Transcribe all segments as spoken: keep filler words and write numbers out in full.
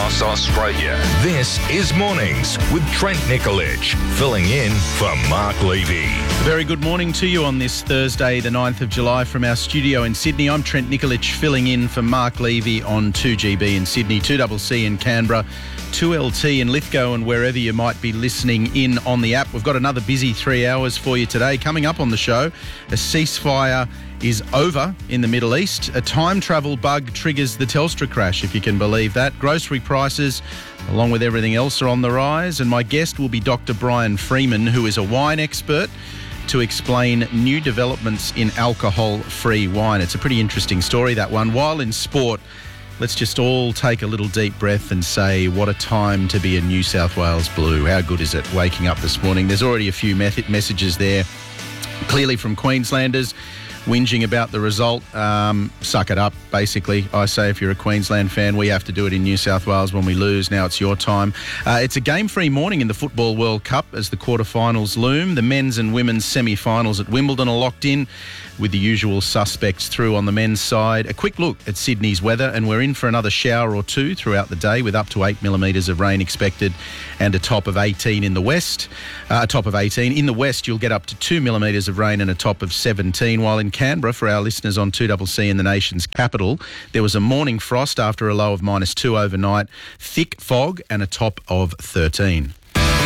across Australia. This is Mornings with Trent Nikolic, filling in for Mark Levy. A very good morning to you on this Thursday, the ninth of July, from our studio in Sydney. I'm Trent Nikolic, filling in for Mark Levy on two G B in Sydney, two C C in Canberra, two L T in Lithgow, and wherever you might be listening in on the app. We've got another busy three hours for you today. Coming up on the show, a ceasefire is over in the Middle East. A time travel bug triggers the Telstra crash, if you can believe that. Grocery prices, along with everything else, are on the rise. And my guest will be Doctor Brian Freeman, who is a wine expert, to explain new developments in alcohol-free wine. It's a pretty interesting story, that one. While in sport, let's just all take a little deep breath and say, what a time to be a New South Wales Blue. How good is it waking up this morning? There's already a few method messages there, clearly from Queenslanders, whinging about the result. Um, suck it up, basically. I say if you're a Queensland fan, we have to do it in New South Wales when we lose. Now it's your time. Uh, it's a game-free morning in the Football World Cup as the quarterfinals loom. The men's and women's semi-finals at Wimbledon are locked in, with the usual suspects through on the men's side. A quick look at Sydney's weather, and we're in for another shower or two throughout the day, with up to eight millimetres of rain expected and a top of eighteen in the west. Uh, a top of eighteen. In the west, you'll get up to two millimetres of rain and a top of seventeen, while in Canberra, for our listeners on two C C in the nation's capital, there was a morning frost after a low of minus two overnight, thick fog and a top of thirteen.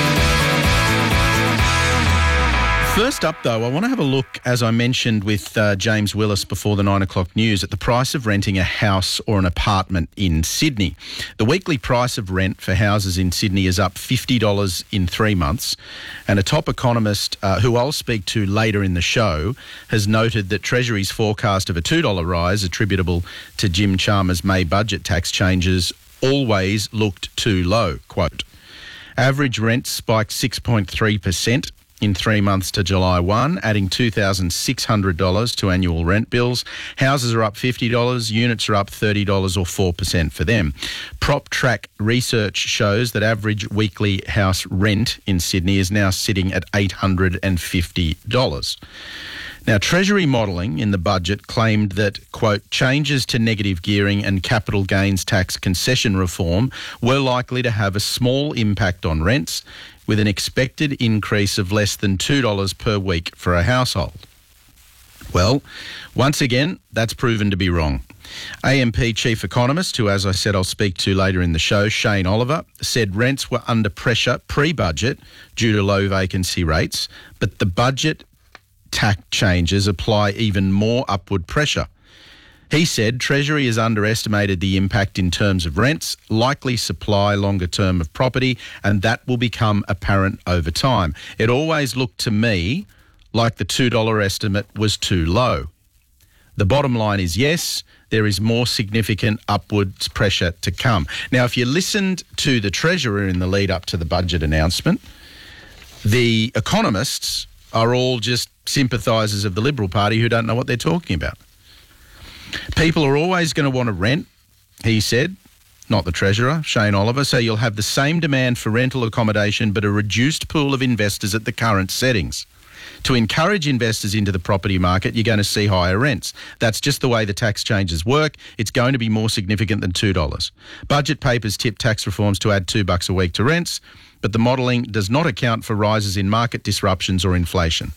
First up, though, I want to have a look, as I mentioned with uh, James Willis before the nine o'clock news, at the price of renting a house or an apartment in Sydney. The weekly price of rent for houses in Sydney is up fifty dollars in three months. And a top economist, uh, who I'll speak to later in the show, has noted that Treasury's forecast of a two dollars rise attributable to Jim Chalmers' May budget tax changes always looked too low. Quote, average rent spiked six point three percent. in three months to July first, adding two thousand six hundred dollars to annual rent bills. Houses are up fifty dollars, units are up thirty dollars or four percent for them. PropTrack research shows that average weekly house rent in Sydney is now sitting at eight hundred fifty dollars. Now, Treasury modelling in the budget claimed that, quote, changes to negative gearing and capital gains tax concession reform were likely to have a small impact on rents, with an expected increase of less than two dollars per week for a household. Well, once again, that's proven to be wrong. A M P chief economist, who, as I said, I'll speak to later in the show, Shane Oliver, said rents were under pressure pre-budget due to low vacancy rates, but the budget tax changes apply even more upward pressure. He said Treasury has underestimated the impact in terms of rents, likely supply longer term of property, and that will become apparent over time. It always looked to me like the two dollars estimate was too low. The bottom line is yes, there is more significant upwards pressure to come. Now, if you listened to the Treasurer in the lead up to the budget announcement, the economists are all just sympathisers of the Liberal Party who don't know what they're talking about. People are always going to want to rent, he said, not the Treasurer, Shane Oliver, so you'll have the same demand for rental accommodation but a reduced pool of investors at the current settings. To encourage investors into the property market, you're going to see higher rents. That's just the way the tax changes work. It's going to be more significant than two dollars. Budget papers tip tax reforms to add two bucks a week to rents, but the modelling does not account for rises in market disruptions or inflation.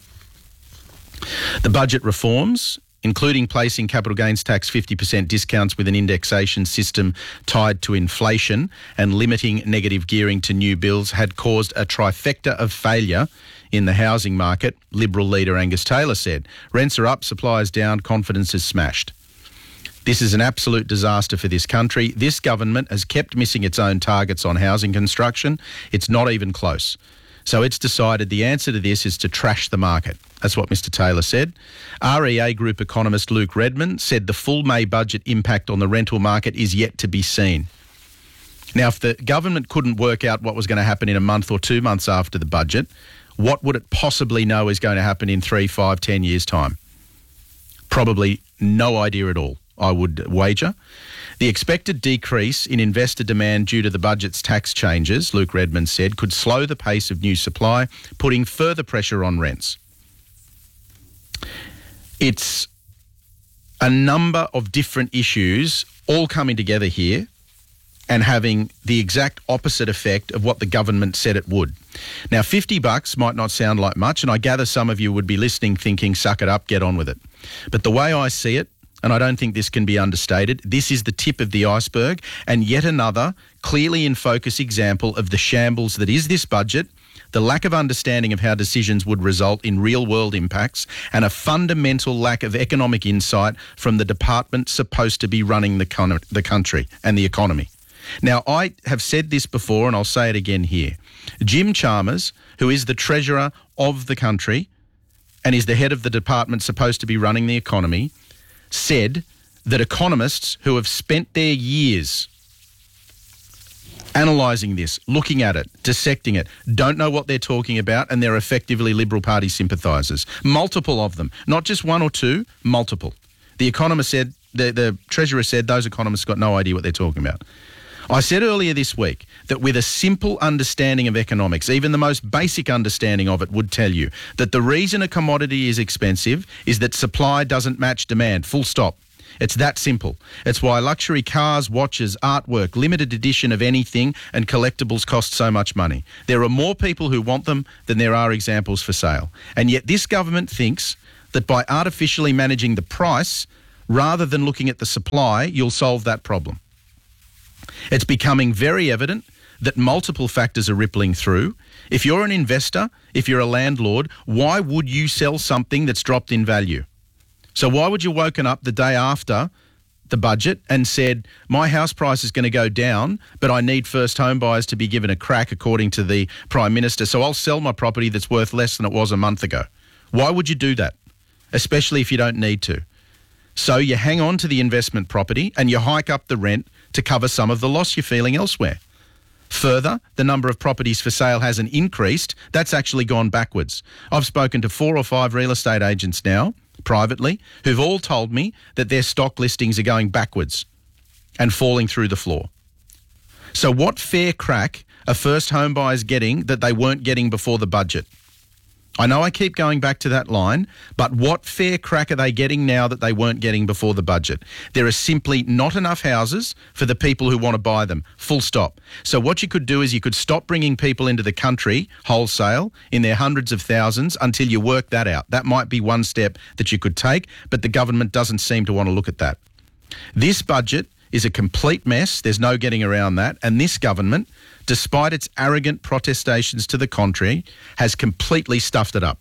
The budget reforms, including placing capital gains tax fifty percent discounts with an indexation system tied to inflation and limiting negative gearing to new builds, had caused a trifecta of failure in the housing market, Liberal leader Angus Taylor said. Rents are up, supply is down, confidence is smashed. This is an absolute disaster for this country. This government has kept missing its own targets on housing construction. It's not even close. So it's decided the answer to this is to trash the market. That's what Mister Taylor said. R E A Group economist Luke Redmond said the full May budget impact on the rental market is yet to be seen. Now, if the government couldn't work out what was going to happen in a month or two months after the budget, what would it possibly know is going to happen in three, five, ten years' time? Probably no idea at all, I would wager. The expected decrease in investor demand due to the budget's tax changes, Luke Redmond said, could slow the pace of new supply, putting further pressure on rents. It's a number of different issues all coming together here, and having the exact opposite effect of what the government said it would. Now, fifty bucks might not sound like much, and I gather some of you would be listening thinking, suck it up, get on with it. But the way I see it, and I don't think this can be understated, this is the tip of the iceberg and yet another clearly in focus example of the shambles that is this budget, the lack of understanding of how decisions would result in real-world impacts, and a fundamental lack of economic insight from the department supposed to be running the, con- the country and the economy. Now, I have said this before and I'll say it again here. Jim Chalmers, who is the treasurer of the country and is the head of the department supposed to be running the economy, said that economists who have spent their years analysing this, looking at it, dissecting it, don't know what they're talking about, and they're effectively Liberal Party sympathisers. Multiple of them, not just one or two, multiple. The economist said, the, the treasurer said, those economists got no idea what they're talking about. I said earlier this week that with a simple understanding of economics, even the most basic understanding of it would tell you that the reason a commodity is expensive is that supply doesn't match demand, full stop. It's that simple. It's why luxury cars, watches, artwork, limited edition of anything and collectibles cost so much money. There are more people who want them than there are examples for sale. And yet this government thinks that by artificially managing the price rather than looking at the supply, you'll solve that problem. It's becoming very evident that multiple factors are rippling through. If you're an investor, if you're a landlord, why would you sell something that's dropped in value? So why would you woken up the day after the budget and said, my house price is going to go down, but I need first home buyers to be given a crack according to the Prime Minister, so I'll sell my property that's worth less than it was a month ago? Why would you do that? Especially if you don't need to. So you hang on to the investment property and you hike up the rent to cover some of the loss you're feeling elsewhere. Further, the number of properties for sale hasn't increased. That's actually gone backwards. I've spoken to four or five real estate agents now, privately, who've all told me that their stock listings are going backwards and falling through the floor. So what fair crack are first home buyers getting that they weren't getting before the budget? I know I keep going back to that line, but what fair crack are they getting now that they weren't getting before the budget? There are simply not enough houses for the people who want to buy them, full stop. So what you could do is you could stop bringing people into the country wholesale in their hundreds of thousands until you work that out. That might be one step that you could take, but the government doesn't seem to want to look at that. This budget is a complete mess. There's no getting around that. And this government, despite its arrogant protestations to the contrary, has completely stuffed it up.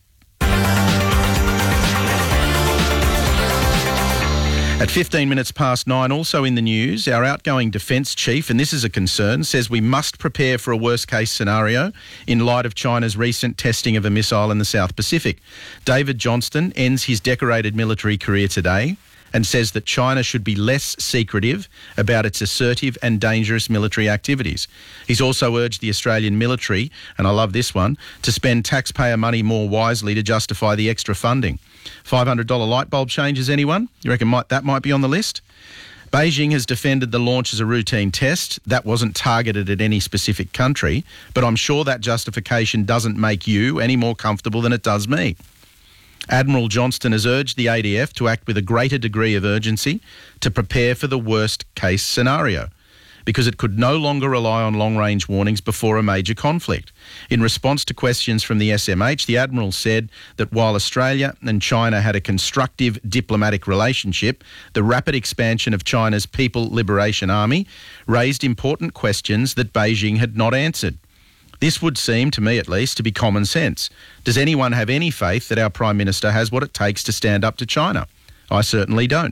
At fifteen minutes past nine, also in the news, our outgoing defence chief, and this is a concern, says we must prepare for a worst-case scenario in light of China's recent testing of a missile in the South Pacific. David Johnston ends his decorated military career today and says that China should be less secretive about its assertive and dangerous military activities. He's also urged the Australian military, and I love this one, to spend taxpayer money more wisely to justify the extra funding. five hundred dollars light bulb changes, anyone? You reckon might, that might be on the list? Beijing has defended the launch as a routine test. That wasn't targeted at any specific country, but I'm sure that justification doesn't make you any more comfortable than it does me. Admiral Johnston has urged the A D F to act with a greater degree of urgency to prepare for the worst-case scenario, because it could no longer rely on long-range warnings before a major conflict. In response to questions from the S M H, the Admiral said that while Australia and China had a constructive diplomatic relationship, the rapid expansion of China's People Liberation Army raised important questions that Beijing had not answered. This would seem, to me at least, to be common sense. Does anyone have any faith that our Prime Minister has what it takes to stand up to China? I certainly don't.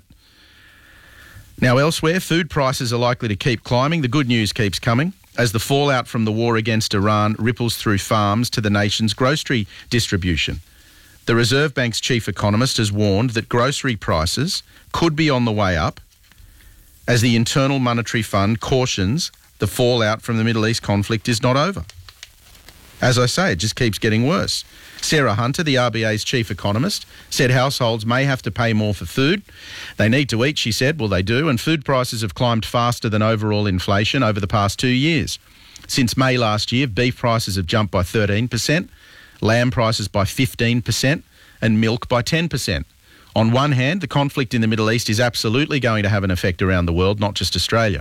Now, elsewhere, food prices are likely to keep climbing. The good news keeps coming as the fallout from the war against Iran ripples through farms to the nation's grocery distribution. The Reserve Bank's chief economist has warned that grocery prices could be on the way up as the Internal Monetary Fund cautions the fallout from the Middle East conflict is not over. As I say, it just keeps getting worse. Sarah Hunter, the R B A's chief economist, said households may have to pay more for food. They need to eat, she said. Well, they do, and food prices have climbed faster than overall inflation over the past two years. Since May last year, beef prices have jumped by thirteen percent, lamb prices by fifteen percent, and milk by ten percent. On one hand, the conflict in the Middle East is absolutely going to have an effect around the world, not just Australia.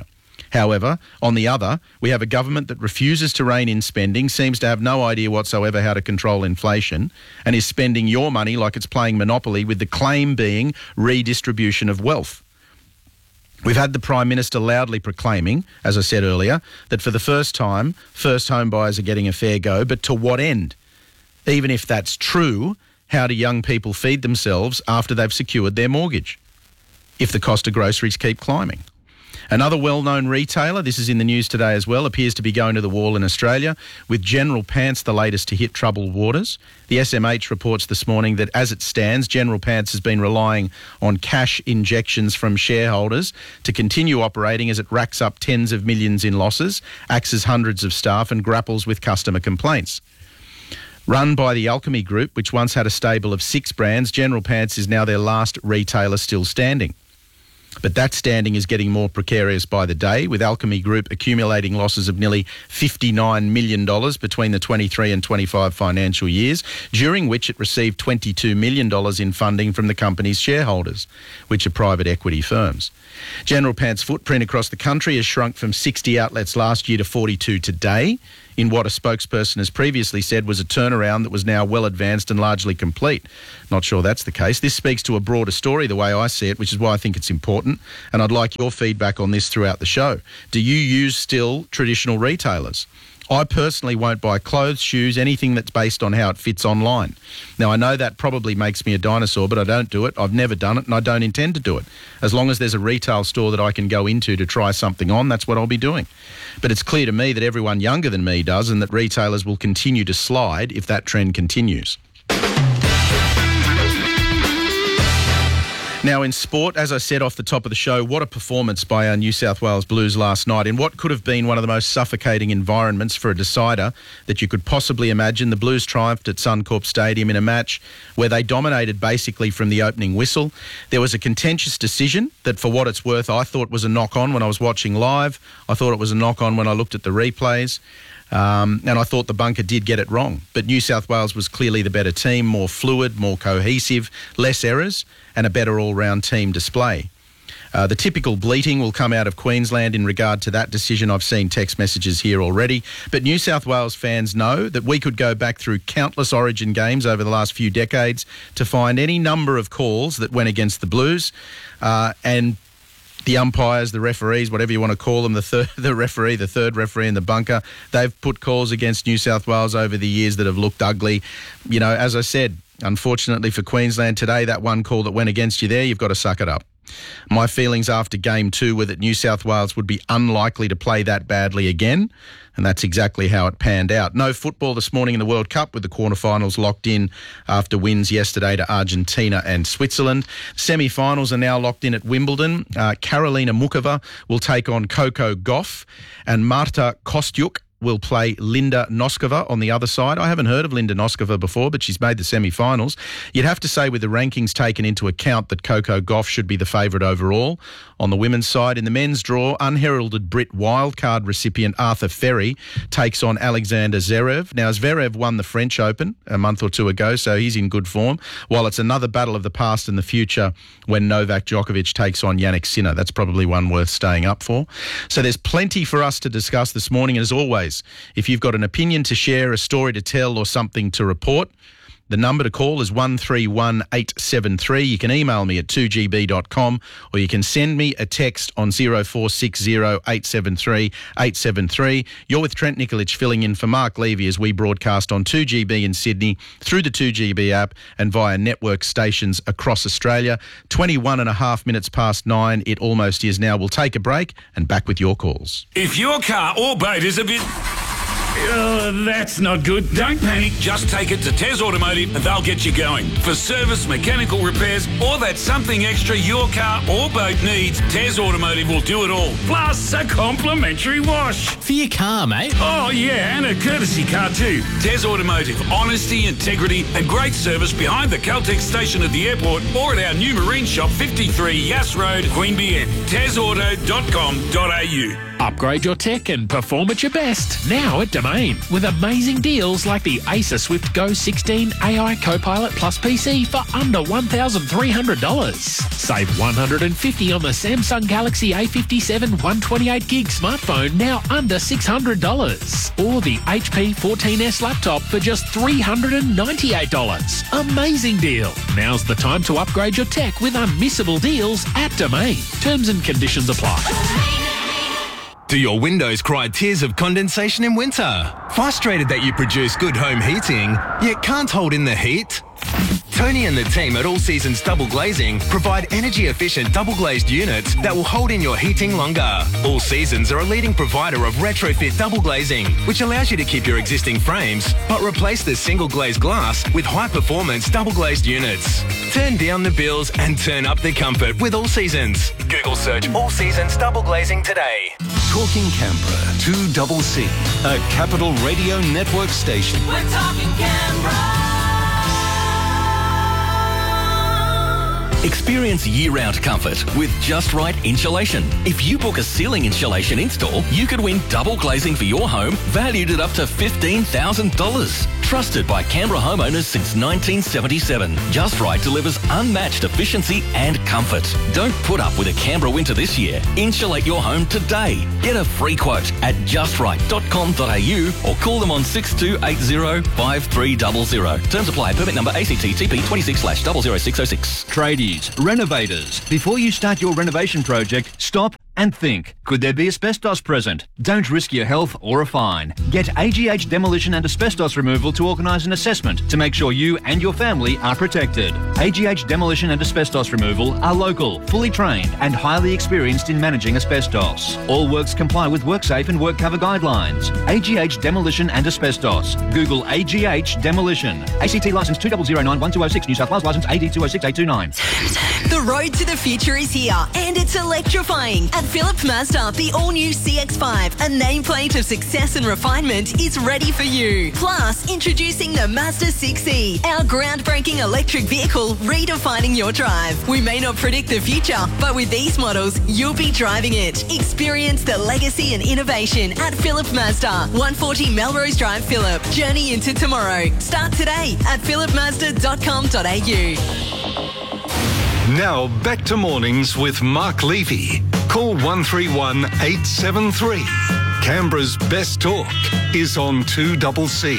However, on the other, we have a government that refuses to rein in spending, seems to have no idea whatsoever how to control inflation, and is spending your money like it's playing Monopoly, with the claim being redistribution of wealth. We've had the Prime Minister loudly proclaiming, as I said earlier, that for the first time, first home buyers are getting a fair go, but to what end? Even if that's true, how do young people feed themselves after they've secured their mortgage if the cost of groceries keep climbing? Another well-known retailer, this is in the news today as well, appears to be going to the wall in Australia, with General Pants the latest to hit troubled waters. The S M H reports this morning that as it stands, General Pants has been relying on cash injections from shareholders to continue operating as it racks up tens of millions in losses, axes hundreds of staff and grapples with customer complaints. Run by the Alchemy Group, which once had a stable of six brands, General Pants is now their last retailer still standing. But that standing is getting more precarious by the day, with Alchemy Group accumulating losses of nearly fifty-nine million dollars between the twenty-three and twenty-five financial years, during which it received twenty-two million dollars in funding from the company's shareholders, which are private equity firms. General Pants' footprint across the country has shrunk from sixty outlets last year to forty-two today, in what a spokesperson has previously said was a turnaround that was now well advanced and largely complete. Not sure that's the case. This speaks to a broader story, the way I see it, which is why I think it's important, and I'd like your feedback on this throughout the show. Do you use still traditional retailers? I personally won't buy clothes, shoes, anything that's based on how it fits online. Now, I know that probably makes me a dinosaur, but I don't do it. I've never done it, and I don't intend to do it. As long as there's a retail store that I can go into to try something on, that's what I'll be doing. But it's clear to me that everyone younger than me does, and that retailers will continue to slide if that trend continues. Now, in sport, as I said off the top of the show, what a performance by our New South Wales Blues last night in what could have been one of the most suffocating environments for a decider that you could possibly imagine. The Blues triumphed at Suncorp Stadium in a match where they dominated basically from the opening whistle. There was a contentious decision that, for what it's worth, I thought was a knock-on when I was watching live. I thought it was a knock-on when I looked at the replays. Um, and I thought the bunker did get it wrong. But New South Wales was clearly the better team, more fluid, more cohesive, less errors, and a better all-round team display. Uh, the typical bleating will come out of Queensland in regard to that decision. I've seen text messages here already. But New South Wales fans know that we could go back through countless Origin games over the last few decades to find any number of calls that went against the Blues, uh, and the umpires, the referees, whatever you want to call them, the third, the referee, the third referee in the bunker, they've put calls against New South Wales over the years that have looked ugly. You know, as I said, unfortunately for Queensland today, that one call that went against you there, you've got to suck it up. My feelings after game two were that New South Wales would be unlikely to play that badly again, and that's exactly how it panned out. No football this morning in the World Cup, with the quarterfinals locked in after wins yesterday to Argentina and Switzerland. Semi-finals are now locked in at Wimbledon. Uh, Karolina Muchova will take on Coco Gauff, and Marta Kostyuk will play Linda Noskova on the other side. I haven't heard of Linda Noskova before, but she's made the semi-finals. You'd have to say, with the rankings taken into account, that Coco Gauff should be the favourite overall. On the women's side, in the men's draw, unheralded Brit wildcard recipient Arthur Ferry takes on Alexander Zverev. Now, Zverev won the French Open a month or two ago, so he's in good form, while it's another battle of the past and the future when Novak Djokovic takes on Jannik Sinner. That's probably one worth staying up for. So there's plenty for us to discuss this morning, and as always, if you've got an opinion to share, a story to tell, or something to report, the number to call is one three one eight seven three. You can email me at two g b dot com, or you can send me a text on zero four six zero eight seven three eight seven three. You're with Trent Nikolic filling in for Mark Levy as we broadcast on two G B in Sydney, through the two G B app, and via network stations across Australia. twenty-one and a half minutes past nine. It almost is now. We'll take a break and back with your calls. If your car or boat is a bit... Oh, that's not good. Don't panic. Just take it to Tez Automotive and they'll get you going. For service, mechanical repairs, or that something extra your car or boat needs, Tez Automotive will do it all. Plus a complimentary wash. For your car, mate. Oh, yeah, and a courtesy car too. Tez Automotive. Honesty, integrity and great service behind the Caltex station at the airport or at our new marine shop, fifty-three Yass Road, Queanbeyan. tez auto dot com dot a u. Upgrade your tech and perform at your best now at Domain with amazing deals like the Acer Swift Go sixteen A I Copilot Plus P C for under one thousand three hundred dollars. Save one hundred fifty dollars on the Samsung Galaxy A fifty-seven one twenty-eight gig smartphone now under six hundred dollars. Or the H P fourteen S laptop for just three hundred ninety-eight dollars. Amazing deal. Now's the time to upgrade your tech with unmissable deals at Domain. Terms and conditions apply. Do your windows cry tears of condensation in winter? Frustrated that you produce good home heating, yet can't hold in the heat? Tony and the team at All Seasons Double Glazing provide energy-efficient double-glazed units that will hold in your heating longer. All Seasons are a leading provider of retrofit double glazing, which allows you to keep your existing frames, but replace the single-glazed glass with high-performance double-glazed units. Turn down the bills and turn up the comfort with All Seasons. Google search All Seasons Double Glazing today. Talking Canberra, two double C, a Capital Radio Network station. We're talking Canberra. Experience year-round comfort with Just Right Insulation. If you book a ceiling insulation install, you could win double glazing for your home, valued at up to fifteen thousand dollars. Trusted by Canberra homeowners since nineteen seventy-seven, Just Right delivers unmatched efficiency and comfort. Don't put up with a Canberra winter this year. Insulate your home today. Get a free quote at just right dot com dot a u or call them on six two eight zero five three zero zero. Terms apply. Permit number A C T T P twenty-six slash zero zero six zero six. Tradies, renovators. Before you start your renovation project, stop and think. Could there be asbestos present? Don't risk your health or a fine. Get A G H Demolition and Asbestos Removal to organise an assessment to make sure you and your family are protected. A G H Demolition and Asbestos Removal are local, fully trained and highly experienced in managing asbestos. All works comply with WorkSafe and WorkCover guidelines. A G H Demolition and Asbestos. Google A G H Demolition. A C T licence two zero zero nine one two zero six, New South Wales licence A D two zero six eight two nine. The road to the future is here and it's electrifying. At Philip Mazda, the all-new C X five, a nameplate of success and refinement, is ready for you. Plus, introducing the Mazda six E, our groundbreaking electric vehicle redefining your drive. We may not predict the future, but with these models, you'll be driving it. Experience the legacy and innovation at Philip Mazda, one forty Melrose Drive, Phillip. Journey into tomorrow. Start today at philip mazda dot com dot a u. Now back to mornings with Mark Levy. Call one three one eight seven three. Canberra's best talk is on two double C.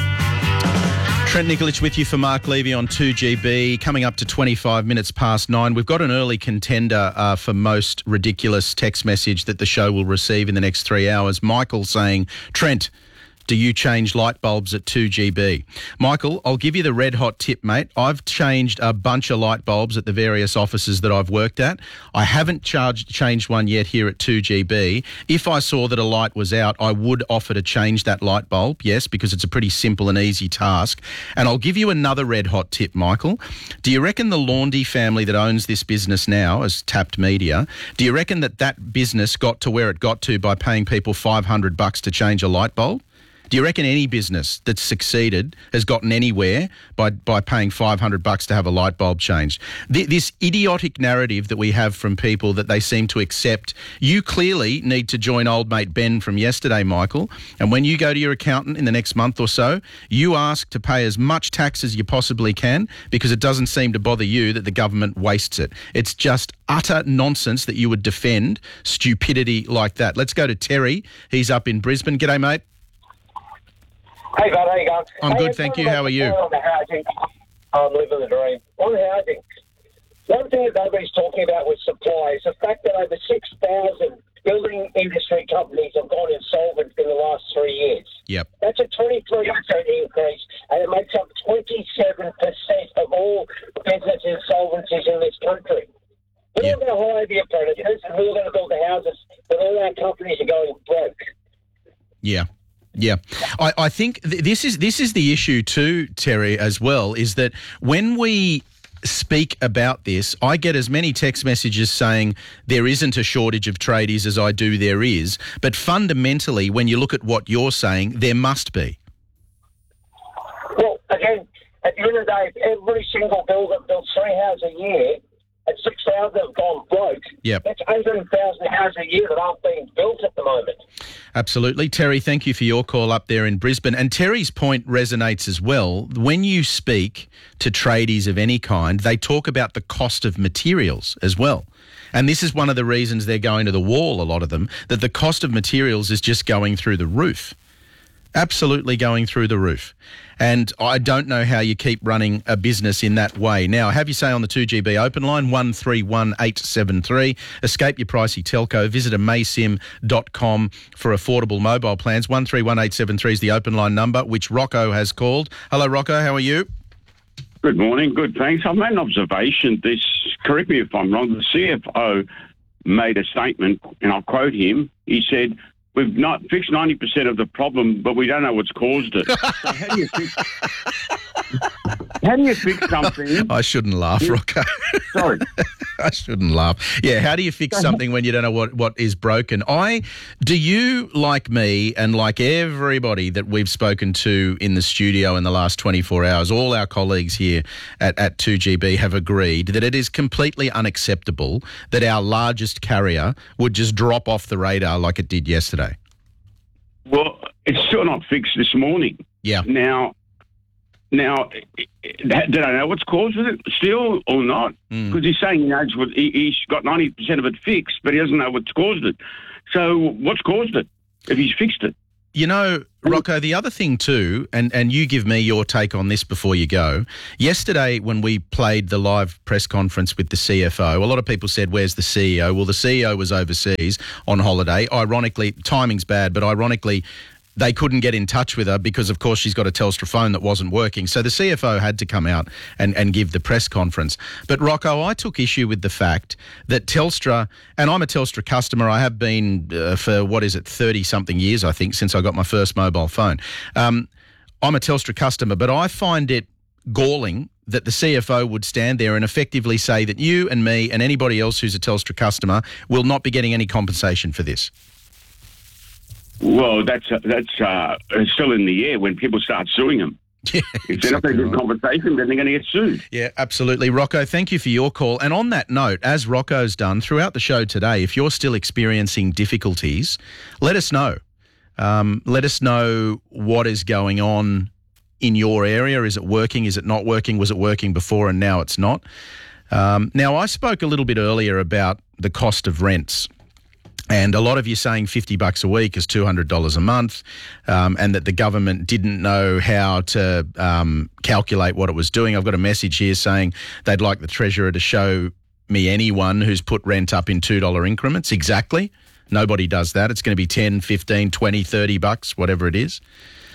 Trent Nikolic with you for Mark Levy on two G B. Coming up to twenty-five minutes past nine. We've got an early contender uh, for most ridiculous text message that the show will receive in the next three hours. Michael saying, Trent, do you change light bulbs at two G B? Michael, I'll give you the red hot tip, mate. I've changed a bunch of light bulbs at the various offices that I've worked at. I haven't charged, changed one yet here at two G B. If I saw that a light was out, I would offer to change that light bulb, yes, because it's a pretty simple and easy task. And I'll give you another red hot tip, Michael. Do you reckon the Laundy family that owns this business now, as Tapped Media, do you reckon that that business got to where it got to by paying people five hundred bucks to change a light bulb? Do you reckon any business that's succeeded has gotten anywhere by, by paying five hundred bucks to have a light bulb changed? Th- this idiotic narrative that we have from people that they seem to accept. You clearly need to join old mate Ben from yesterday, Michael, and when you go to your accountant in the next month or so, you ask to pay as much tax as you possibly can, because it doesn't seem to bother you that the government wastes it. It's just utter nonsense that you would defend stupidity like that. Let's go to Terry. He's up in Brisbane. G'day, mate. Hey, God, how you going? I'm hey, good, thank you. How are you? On the housing, I'm living the dream. On housing, one thing that nobody's talking about with supply is the fact that over six thousand building industry companies have gone insolvent in the last three years. Yep. That's a twenty-three percent increase, and it makes up twenty-seven percent of all business insolvencies in this country. We're yep. going to hire the apprentices, and we're going to build the houses, but all our companies are going broke. Yeah. Yeah, I, I think th- this is this is the issue too, Terry, as well, is that when we speak about this, I get as many text messages saying there isn't a shortage of tradies as I do there is, but fundamentally, when you look at what you're saying, there must be. Well, again, at the end of the day, if every single builder builds three houses a year, and six thousand have gone broke. Yep. That's eight hundred thousand houses a year that aren't being built at the moment. Absolutely. Terry, thank you for your call up there in Brisbane. And Terry's point resonates as well. When you speak to tradies of any kind, they talk about the cost of materials as well. And this is one of the reasons they're going to the wall, a lot of them, that the cost of materials is just going through the roof. Absolutely going through the roof. And I don't know how you keep running a business in that way. Now, have you say on the two G B open line, one three one eight seven three. Escape your pricey telco. Visit amaysim dot com for affordable mobile plans. one three one eight seven three is the open line number, which Rocco has called. Hello, Rocco. How are you? Good morning. Good, thanks. I've made an observation. This, correct me if I'm wrong, the C F O made a statement, and I'll quote him. He said, "We've not fixed ninety percent of the problem, but we don't know what's caused it." So how do you fix How do you fix something? I shouldn't laugh, Rocco. Sorry. I shouldn't laugh. Yeah, how do you fix something when you don't know what, what is broken? I do you, like me and like everybody that we've spoken to in the studio in the last twenty-four hours, all our colleagues here at, at two G B have agreed that it is completely unacceptable that our largest carrier would just drop off the radar like it did yesterday. Well, it's still not fixed this morning. Yeah. Now, now, did I know what's caused it still or not? Because mm. he's saying he knows what, he, he's got ninety percent of it fixed, but he doesn't know what's caused it. So what's caused it if he's fixed it? You know, Rocco, the other thing too, and, and you give me your take on this before you go. Yesterday when we played the live press conference with the C F O, a lot of people said, where's the C E O? Well, the C E O was overseas on holiday. Ironically, timing's bad, but ironically, they couldn't get in touch with her because, of course, she's got a Telstra phone that wasn't working. So the C F O had to come out and, and give the press conference. But, Rocco, I took issue with the fact that Telstra, and I'm a Telstra customer, I have been uh, for, what is it, thirty-something years, I think, since I got my first mobile phone. Um, I'm a Telstra customer, but I find it galling that the C F O would stand there and effectively say that you and me and anybody else who's a Telstra customer will not be getting any compensation for this. Well, that's uh, that's uh, still in the air when people start suing them. Yeah, if they're not going to do compensation, then they're going to get sued. Yeah, absolutely. Rocco, thank you for your call. And on that note, as Rocco's done throughout the show today, if you're still experiencing difficulties, let us know. Um, let us know what is going on in your area. Is it working? Is it not working? Was it working before and now it's not? Um, now, I spoke a little bit earlier about the cost of rents. And a lot of you saying fifty bucks a week is two hundred dollars a month, um, and that the government didn't know how to um, calculate what it was doing. I've got a message here saying they'd like the Treasurer to show me anyone who's put rent up in two dollar increments. Exactly. Nobody does that. It's going to be ten, fifteen, twenty, thirty bucks, whatever it is.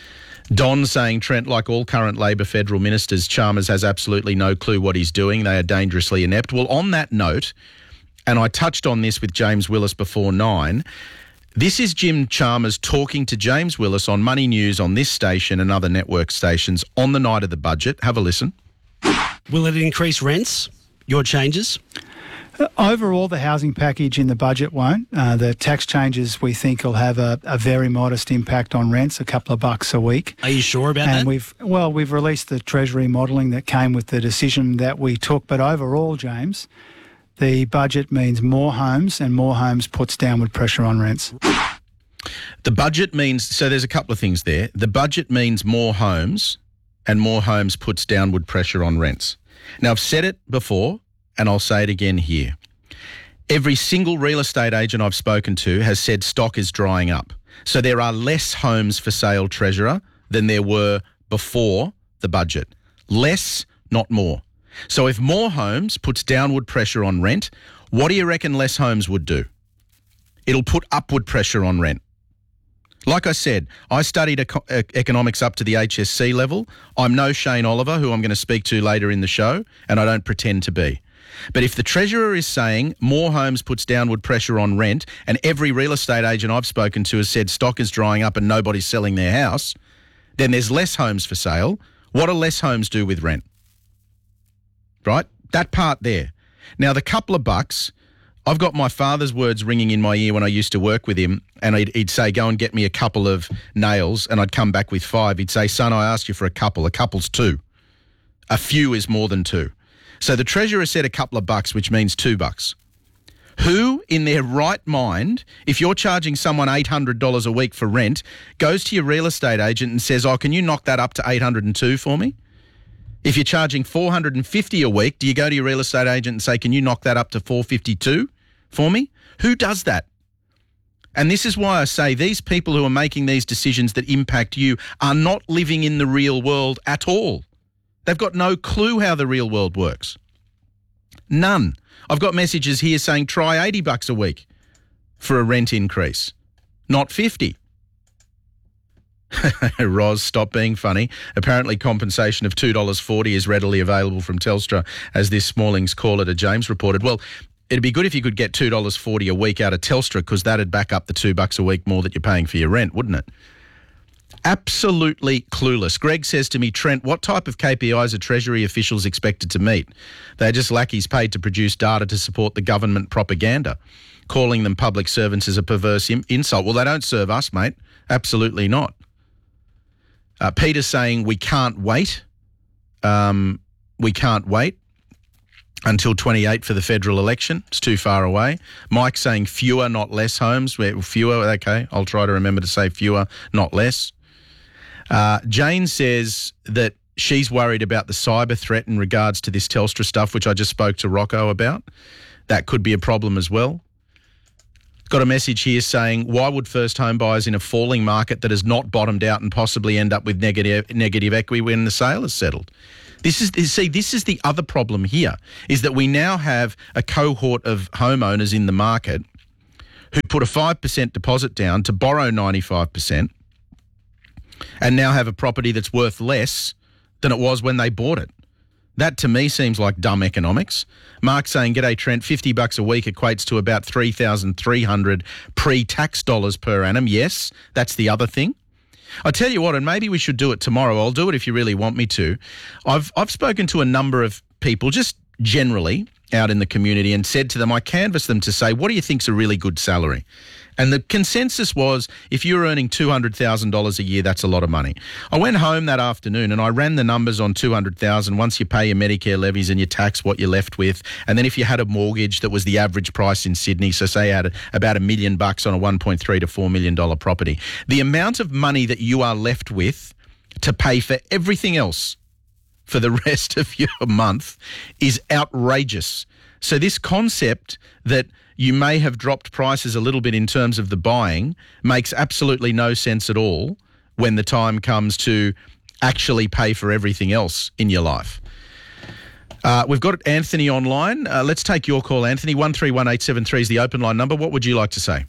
Don saying, Trent, like all current Labor federal ministers, Chalmers has absolutely no clue what he's doing. They are dangerously inept. Well, on that note, and I touched on this with James Willis before nine, this is Jim Chalmers talking to James Willis on Money News on this station and other network stations on the night of the budget. Have a listen. Will it increase rents, your changes? Uh, overall, the housing package in the budget won't. Uh, the tax changes we think will have a, a very modest impact on rents, a couple of bucks a week. Are you sure about and that? We've well, we've released the Treasury modelling that came with the decision that we took. But overall, James, the budget means more homes, and more homes puts downward pressure on rents. The budget means, so there's a couple of things there. The budget means more homes, and more homes puts downward pressure on rents. Now, I've said it before, and I'll say it again here. Every single real estate agent I've spoken to has said stock is drying up. So there are less homes for sale, Treasurer, than there were before the budget. Less, not more. So if more homes puts downward pressure on rent, what do you reckon less homes would do? It'll put upward pressure on rent. Like I said, I studied eco- economics up to the H S C level. I'm no Shane Oliver, who I'm going to speak to later in the show, and I don't pretend to be. But if the Treasurer is saying more homes puts downward pressure on rent, and every real estate agent I've spoken to has said stock is drying up and nobody's selling their house, then there's less homes for sale. What do less homes do with rent? Right? That part there. Now, the couple of bucks, I've got my father's words ringing in my ear when I used to work with him, and he'd, he'd say, go and get me a couple of nails, and I'd come back with five. He'd say, son, I asked you for a couple. A couple's two. A few is more than two. So the Treasurer said a couple of bucks, which means two bucks. Who in their right mind, if you're charging someone eight hundred dollars a week for rent, goes to your real estate agent and says, oh, can you knock that up to eight hundred two for me? If you're charging four hundred fifty dollars a week, do you go to your real estate agent and say, can you knock that up to four hundred fifty-two for me? Who does that? And this is why I say these people who are making these decisions that impact you are not living in the real world at all. They've got no clue how the real world works. None. I've got messages here saying try eighty bucks a week for a rent increase, not fifty. Roz, stop being funny. Apparently compensation of two dollars forty is readily available from Telstra, as this morning's caller to James reported. Well, it'd be good if you could get two dollars forty a week out of Telstra, because that'd back up the two bucks a week more that you're paying for your rent, wouldn't it? Absolutely clueless. Greg says to me, Trent, what type of K P Is are Treasury officials expected to meet? They're just lackeys paid to produce data to support the government propaganda. Calling them public servants is a perverse im- insult. Well, they don't serve us, mate. Absolutely not. Uh, Peter's saying we can't wait. Um, we can't wait until twenty-eight for the federal election. It's too far away. Mike's saying fewer, not less homes. Fewer, okay. I'll try to remember to say fewer, not less. Uh, Jane says that she's worried about the cyber threat in regards to this Telstra stuff, which I just spoke to Rocco about. That could be a problem as well. Got a message here saying, why would first home buyers in a falling market that has not bottomed out and possibly end up with negative negative equity when the sale is settled? This is, see, this is the other problem here, is that we now have a cohort of homeowners in the market who put a five percent deposit down to borrow ninety-five percent and now have a property that's worth less than it was when they bought it. That to me seems like dumb economics. Mark's saying, g'day Trent, fifty bucks a week equates to about three thousand three hundred pre-tax dollars per annum. Yes, that's the other thing. I tell you what, and maybe we should do it tomorrow. I'll do it if you really want me to. I've I've spoken to a number of people just generally out in the community and said to them, I canvassed them to say, what do you think's a really good salary? And the consensus was, if you're earning two hundred thousand dollars a year, that's a lot of money. I went home that afternoon and I ran the numbers on two hundred thousand dollars. Once you pay your Medicare levies and your tax, what you're left with. And then if you had a mortgage that was the average price in Sydney, so say you had about a million bucks on a one point three to four million dollars property, the amount of money that you are left with to pay for everything else for the rest of your month is outrageous. So this concept that you may have dropped prices a little bit in terms of the buying makes absolutely no sense at all when the time comes to actually pay for everything else in your life. Uh, we've got Anthony online. Uh, let's take your call, Anthony. one three one eight seven three is the open line number. What would you like to say?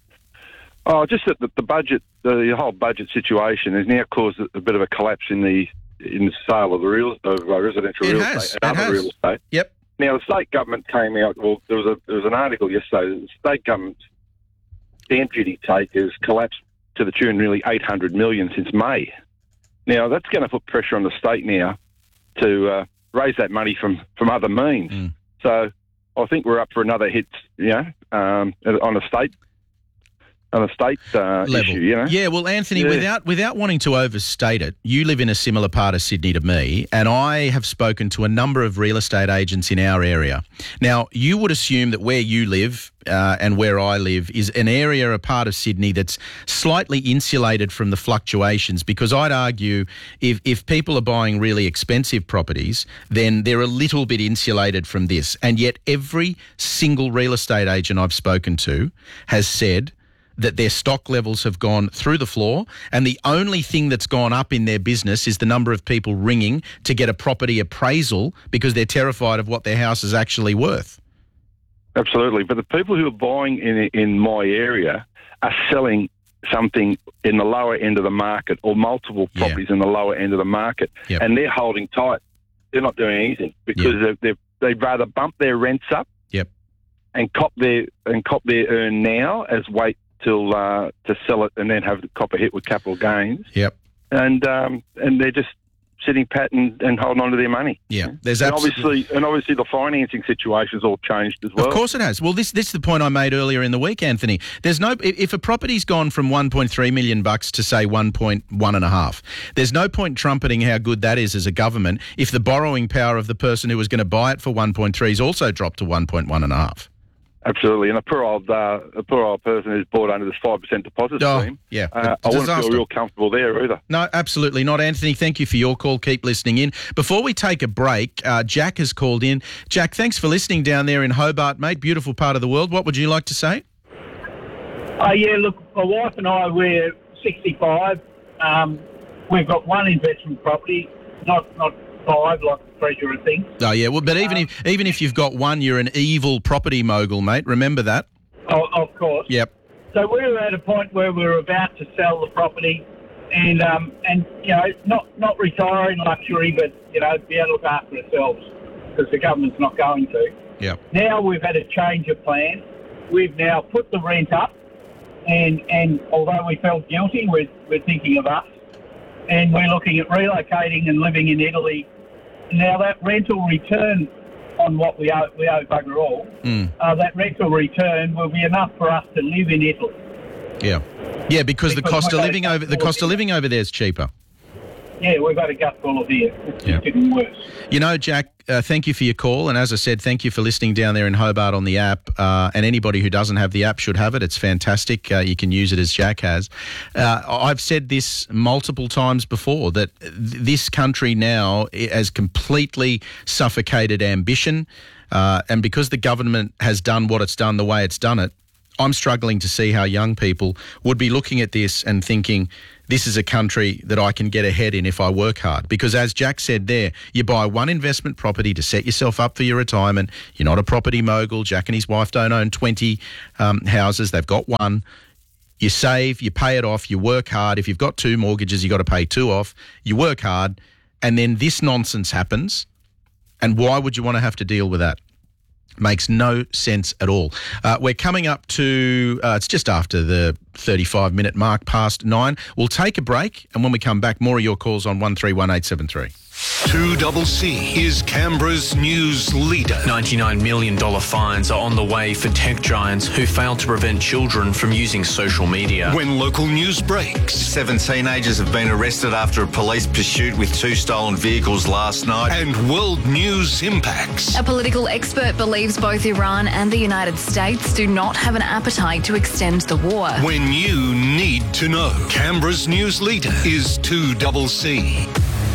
Oh, just that the, the budget, the whole budget situation has now caused a, a bit of a collapse in the in the sale of the real of uh, residential It real has. estate and It other has. real estate. Yep. Now, the state government came out, well, there was a there was an article yesterday that the state government's stamp duty take has collapsed to the tune of nearly eight hundred million dollars since May. Now, that's going to put pressure on the state now to uh, raise that money from, from other means. Mm. So I think we're up for another hit, you know, um, on a state on a state uh, Level. issue, you know. Yeah, well, Anthony, Yeah. without without wanting to overstate it, you live in a similar part of Sydney to me, and I have spoken to a number of real estate agents in our area. Now, you would assume that where you live uh, and where I live is an area, a part of Sydney that's slightly insulated from the fluctuations, because I'd argue if, if people are buying really expensive properties, then they're a little bit insulated from this. And yet every single real estate agent I've spoken to has said that their stock levels have gone through the floor, and the only thing that's gone up in their business is the number of people ringing to get a property appraisal because they're terrified of what their house is actually worth. Absolutely, but the people who are buying in in my area are selling something in the lower end of the market, or multiple properties in the lower end of the market, Yep. and they're holding tight. They're not doing anything because Yep. they've, they've, they'd rather bump their rents up Yep. and cop their and cop their earn now as wait till uh, to sell it and then have the cop a hit with capital gains. Yep. And um, and they're just sitting pat and, and holding on to their money. Yeah, there's and absolutely... obviously, and obviously the financing situation's all changed as well. Of course it has. Well, this this is the point I made earlier in the week, Anthony. There's no if a property's gone from one point three million bucks to say one point one and a half. There's no point trumpeting how good that is as a government if the borrowing power of the person who was going to buy it for one point three is also dropped to one point one and a half. Absolutely, and a poor old uh, a poor old person who's bought under this five percent deposit oh, scheme. Yeah, uh, I wouldn't feel real comfortable there either. No, absolutely not, Anthony. Thank you for your call. Keep listening in. Before we take a break, uh, Jack has called in. Jack, thanks for listening down there in Hobart, mate. Beautiful part of the world. What would you like to say? Oh yeah, look, my wife and I, we're sixty-five. Um, we've got one investment property, not not five like the Treasurer thinks. Oh yeah, well, but even if even if you've got one, you're an evil property mogul, mate. Remember that. Oh, of course. Yep. So we were at a point where we were about to sell the property, and um, and you know, not not retire in luxury, but you know, be able to look after ourselves because the government's not going to. Yeah. Now we've had a change of plan. We've now put the rent up, and and although we felt guilty, we're we're thinking of us, and we're looking at relocating and living in Italy. Now that rental return on what we owe, we owe bugger all, mm. uh, that rental return will be enough for us to live in Italy. Yeah, yeah, because, because the cost of living over the cost here. of living over there is cheaper. Yeah, we've had a gutful of here. It's yeah. getting worse. You know, Jack, uh, thank you for your call. And as I said, thank you for listening down there in Hobart on the app. Uh, and anybody who doesn't have the app should have it. It's fantastic. Uh, you can use it as Jack has. Uh, I've said this multiple times before, that th- this country now has completely suffocated ambition. Uh, and because the government has done what it's done the way it's done it, I'm struggling to see how young people would be looking at this and thinking, this is a country that I can get ahead in if I work hard. Because as Jack said there, you buy one investment property to set yourself up for your retirement. You're not a property mogul. Jack and his wife don't own twenty um, houses. They've got one. You save, you pay it off, you work hard. If you've got two mortgages, you've got to pay two off. You work hard, and then this nonsense happens. And why would you want to have to deal with that? Makes no sense at all. Uh, we're coming up to, uh, it's just after the thirty-five minute mark, past nine. We'll take a break, and when we come back, more of your calls on one three one eight seven three. two C is Canberra's news leader. ninety-nine million dollars fines are on the way for tech giants who failed to prevent children from using social media. When local news breaks. Seven teenagers have been arrested after a police pursuit with two stolen vehicles last night. And world news impacts. A political expert believes both Iran and the United States do not have an appetite to extend the war. When you need to know. Canberra's news leader is two C.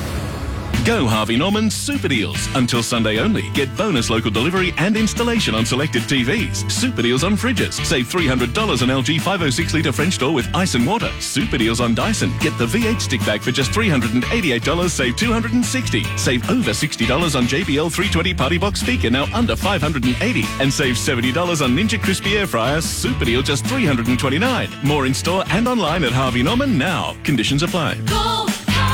Go Harvey Norman's Super Deals. Until Sunday only. Get bonus local delivery and installation on selected T Vs. Super Deals on fridges. Save three hundred dollars on L G five oh six litre French door with ice and water. Super Deals on Dyson. Get the V eight stick bag for just three hundred eighty-eight dollars. Save two hundred sixty dollars. Save over sixty dollars on J B L three twenty Party Box speaker, now under five hundred eighty dollars. And save seventy dollars on Ninja Crispy Air Fryer. Super Deal just three hundred twenty-nine dollars. More in store and online at Harvey Norman now. Conditions apply. Go!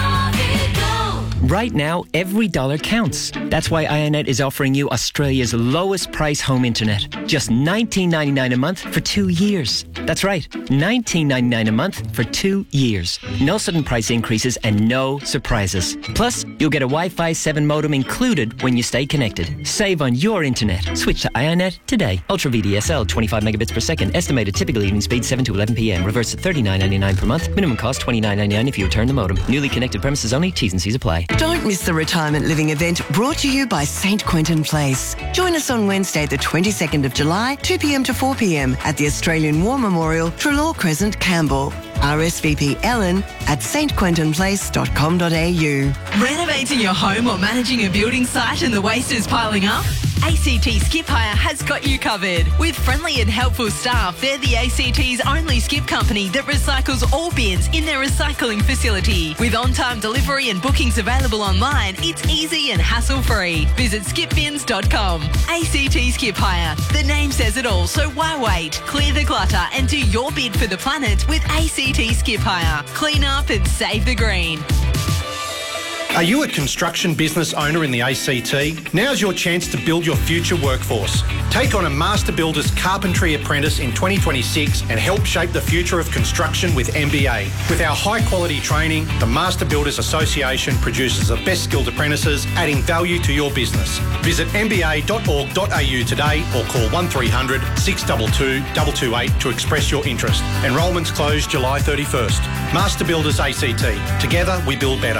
Right now, every dollar counts. That's why iiNet is offering you Australia's lowest price home internet. Just nineteen ninety-nine a month for two years. That's right, nineteen ninety-nine a month for two years. No sudden price increases and no surprises. Plus, you'll get a Wi-Fi seven modem included when you stay connected. Save on your internet. Switch to iiNet today. Ultra V D S L, twenty-five megabits per second. Estimated typical evening speed seven to eleven p.m. Reverse at thirty-nine ninety-nine per month. Minimum cost twenty-nine ninety-nine if you return the modem. Newly connected premises only. T's and C's apply. Don't miss the retirement living event brought to you by Saint Quentin Place. Join us on Wednesday, the twenty-second of July, two p.m. to four p.m. at the Australian War Memorial, Trelaw Crescent, Campbell. R S V P Ellen at s t quentin place dot com dot a u. Renovating your home or managing a building site and the waste is piling up? A C T Skip Hire has got you covered. With friendly and helpful staff, they're the A C T's only skip company that recycles all bins in their recycling facility. With on-time delivery and bookings available online, it's easy and hassle-free. Visit skip bins dot com. A C T Skip Hire. The name says it all, so why wait? Clear the clutter and do your bid for the planet with A C T Skip Hire. Clean up and save the green. Are you a construction business owner in the A C T? Now's your chance to build your future workforce. Take on a Master Builders Carpentry Apprentice in twenty twenty-six and help shape the future of construction with M B A. With our high quality training, the Master Builders Association produces the best skilled apprentices, adding value to your business. Visit m b a dot org dot a u today or call one three hundred, six two two, two two eight to express your interest. Enrolments close July thirty-first. Master Builders A C T. Together we build better.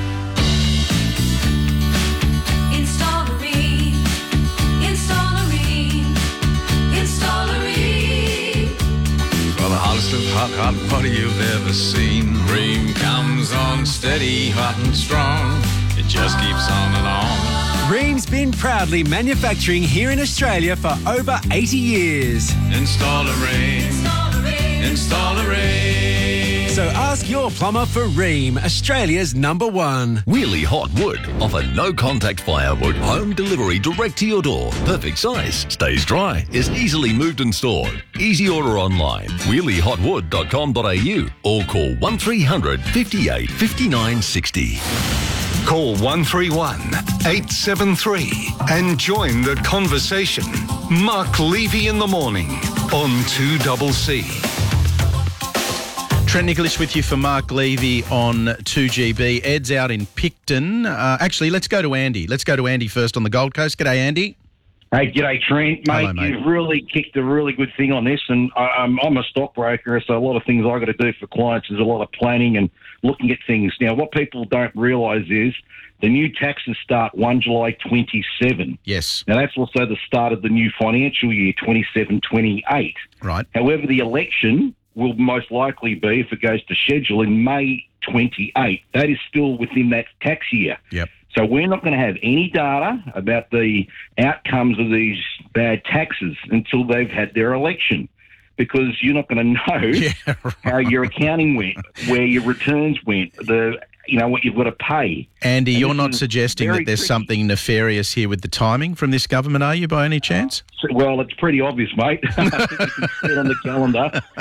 Well, the hottest of hot, hot water you've ever seen. Ream comes on steady, hot and strong. It just keeps on and on. Ream's been proudly manufacturing here in Australia for over eighty years. Install a Ream. Install a Ream. Install a Ream. So ask your plumber for Ream, Australia's number one. Wheelie Hot Wood offer no-contact firewood, home delivery direct to your door. Perfect size, stays dry, is easily moved and stored. Easy order online, wheelie hot wood dot com dot a u or call one three hundred, fifty-eight, fifty-nine, sixty. Call one three one, eight seven three and join the conversation. Mark Levy in the morning on two C C. Trent Nicholas with you for Mark Levy on two G B. Ed's out in Picton. Uh, actually, let's go to Andy. Let's go to Andy first on the Gold Coast. G'day, Andy. Hey, g'day, Trent. Mate, Hello, mate. You've really kicked a really good thing on this, and I, I'm, I'm a stockbroker, so a lot of things I've got to do for clients is a lot of planning and looking at things. Now, what people don't realise is the new taxes start one July twenty-seven. Yes. Now, that's also the start of the new financial year, twenty-seven twenty-eight. Right. However, the election will most likely be, if it goes to schedule, in May twenty-eight. That is still within that tax year. Yep. So we're not going to have any data about the outcomes of these bad taxes until they've had their election, because you're not going to know yeah, right. how your accounting went, where your returns went, the you know what you've got to pay. Andy, And you're this not is suggesting very that there's tricky. something nefarious here with the timing from this government, are you, by any chance? Well, it's pretty obvious, mate. I think you can see it on the calendar.